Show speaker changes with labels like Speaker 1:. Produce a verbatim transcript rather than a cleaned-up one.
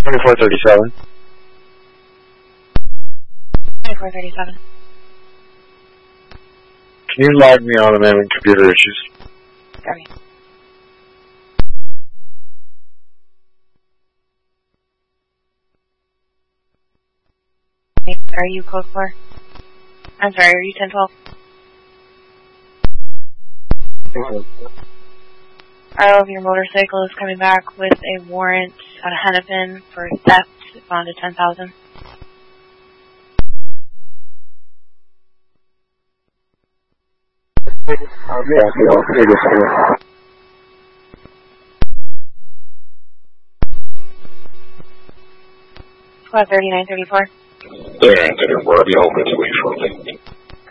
Speaker 1: twenty-four thirty-seven.
Speaker 2: twenty-four thirty-seven.
Speaker 1: Can you log me on? I'm having computer issues.
Speaker 2: Sorry. Are you code four? I'm sorry, are you ten twelve? All of your motorcycle is coming back with a warrant on a Hennepin for theft found at ten thousand. Squad thirty-nine thirty-four.
Speaker 3: thirty-nine thirty-four, I'll be hoping to wait shortly.